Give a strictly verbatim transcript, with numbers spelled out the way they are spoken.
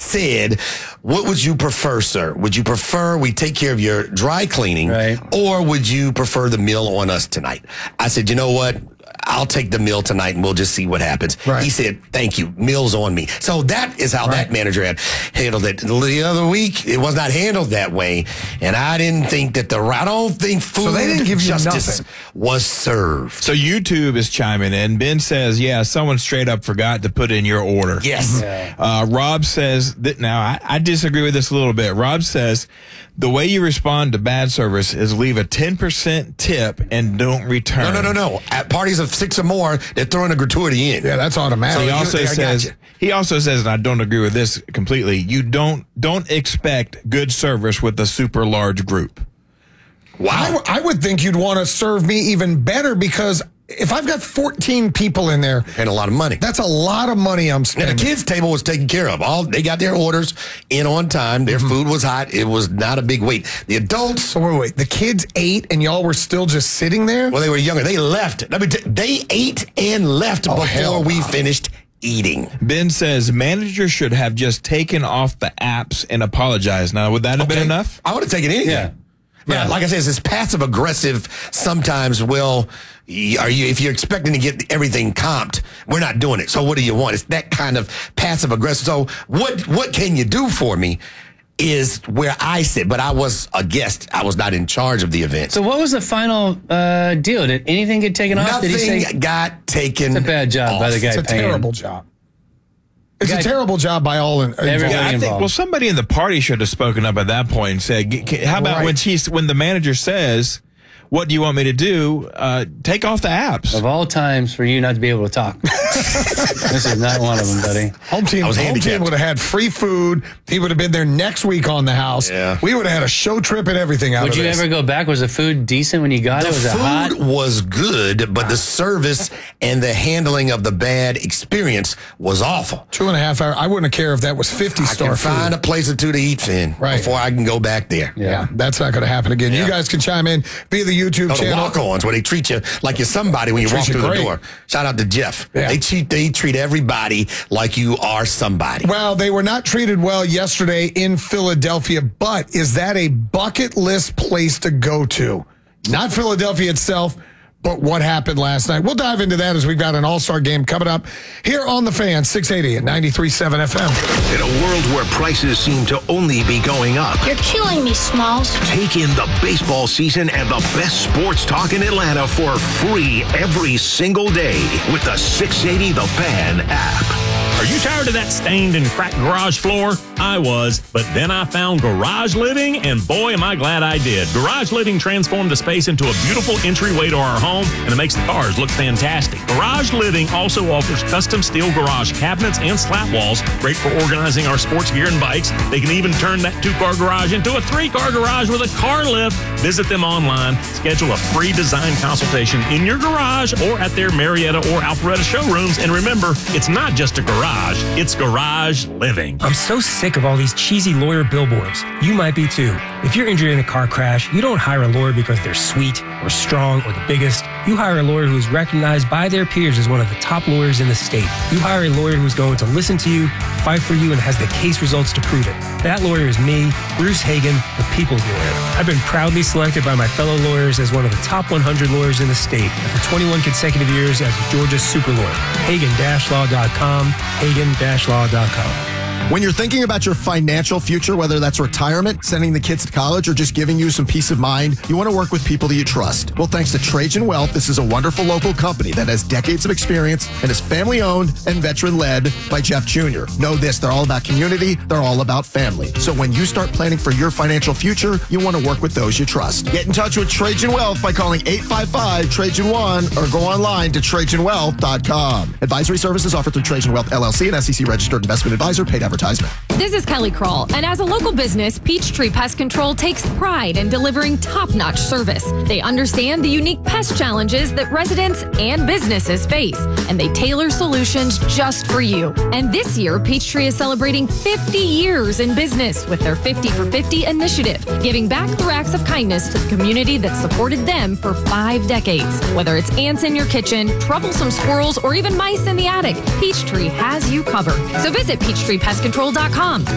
said, what would you prefer, sir? Would you prefer we take care of your dry cleaning, right, or would you prefer the meal on us tonight? I said, you know what? I'll take the meal tonight and we'll just see what happens. Right. He said, thank you. Meal's on me. So that is how right. that manager had handled it. The other week, it was not handled that way. And I didn't think that the, I don't think food so they didn't give you justice nothing. was served. So YouTube is chiming in. Ben says, yeah, someone straight up forgot to put in your order. Yes. Yeah. Uh, Rob says that now I, I disagree with this a little bit. Rob says the way you respond to bad service is leave a ten percent tip and don't return. No, no, no, no. At parties of six or more, they're throwing a gratuity in. Yeah, that's automatic. So he you- also I got says you. he also says, and I don't agree with this completely. You don't don't expect good service with a super large group. Wow. I, w- I would think you'd want to serve me even better because if I've got fourteen people in there, and a lot of money. that's a lot of money I'm And spending. the kids' table was taken care of. All they got their orders in on time. Their Mm-hmm. food was hot. It was not a big wait. The adults, So wait, wait, the kids ate and y'all were still just sitting there? well, they were younger. They left. Let me t- they ate and left Oh, before hell we no. finished eating. Ben says managers should have just taken off the apps and apologized. Now, would that have been Okay. enough? I would have taken anything. Yeah. But Yeah. like I said, it's this passive aggressive. Sometimes, well, y- are you if you're expecting to get everything comped, we're not doing it. So what do you want? It's that kind of passive aggressive. So what what can you do for me? Is where I sit, but I was a guest. I was not in charge of the event. So what was the final uh, deal? Did anything get taken off? Did he Nothing say got taken. it's a bad job by off. the guy It's a paying? terrible job. It's Guy- a terrible job by all in, involved. Everybody Yeah, I think. involved. Well, somebody in the party should have spoken up at that point and said, "G- c- "How about Right. when she's when the manager says, what do you want me to do? Uh, take off the apps." Of all times for you not to be able to talk. This is not one of them, buddy. Home team, I was home team handicapped. would have had free food. He would have been there next week on the house. Yeah. We would have had a show trip and everything out Would of you this. ever go back? Was the food decent when you got The it? Was it food hot? was good, but the service and the handling of the bad experience was awful. Two and a half hour. I wouldn't care if that was fifty I star can food. find a place or two to eat in Right. before I can go back there. yeah, that's not going to happen again. Yeah. You guys can chime in via the YouTube Oh, the channel. walk-ons where they treat you like you're somebody when you Treat walk you through great. the door. Shout out to Jeff. Yeah. They treat they treat everybody like you are somebody. Well, they were not treated well yesterday in Philadelphia, but is that a bucket list place to go to? Not Philadelphia itself, but what happened last night. We'll dive into that as we've got an all-star game coming up here on The Fan, six eighty and ninety-three point seven F M. In a world where prices seem to only be going up, You're killing me, Smalls. take in the baseball season and the best sports talk in Atlanta for free every single day with the six eighty The Fan app. Are you tired of that stained and cracked garage floor? I was, but then I found Garage Living, and boy, am I glad I did. Garage Living transformed the space into a beautiful entryway to our home, and it makes the cars look fantastic. Garage Living also offers custom steel garage cabinets and slat walls, great for organizing our sports gear and bikes. They can even turn that two-car garage into a three-car garage with a car lift. Visit them online, schedule a free design consultation in your garage or at their Marietta or Alpharetta showrooms, and remember, it's not just a garage. It's Garage Living. I'm so sick of all these cheesy lawyer billboards. You might be too. If you're injured in a car crash, you don't hire a lawyer because they're sweet or strong or the biggest. You hire a lawyer who is recognized by their peers as one of the top lawyers in the state. You hire a lawyer who's going to listen to you, fight for you, and has the case results to prove it. That lawyer is me, Bruce Hagan, the people's lawyer. I've been proudly selected by my fellow lawyers as one of the top one hundred lawyers in the state, and for twenty-one consecutive years as Georgia's super lawyer. Hagan Law dot com, Hagan Law dot com. When you're thinking about your financial future, whether that's retirement, sending the kids to college, or just giving you some peace of mind, you want to work with people that you trust. Well, thanks to Trajan Wealth, this is a wonderful local company that has decades of experience and is family-owned and veteran-led by Jeff Junior Know this, they're all about community, they're all about family. So when you start planning for your financial future, you want to work with those you trust. Get in touch with Trajan Wealth by calling eight five five, Trajan one or go online to Trajan Wealth dot com. Advisory services offered through Trajan Wealth, L L C, an S E C-registered investment advisor, paid advertisement. This is Kelly Kroll, and as a local business, Peachtree Pest Control takes pride in delivering top-notch service. They understand the unique pest challenges that residents and businesses face, and they tailor solutions just for you. And this year, Peachtree is celebrating fifty years in business with their fifty for fifty initiative, giving back through acts of kindness to the community that supported them for five decades. Whether it's ants in your kitchen, troublesome squirrels, or even mice in the attic, Peachtree has you covered. So visit Peachtree Pest Control dot com.